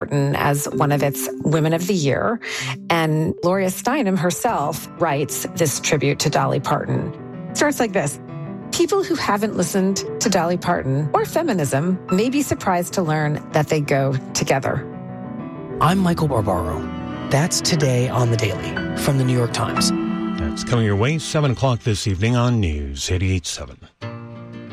Parton as one of its Women of the Year. And Gloria Steinem herself writes this tribute to Dolly Parton. It starts like this. People who haven't listened to Dolly Parton or feminism may be surprised to learn that they go together. I'm Michael Barbaro. That's Today on the Daily from the New York Times. That's coming your way 7 o'clock this evening on News 88.7.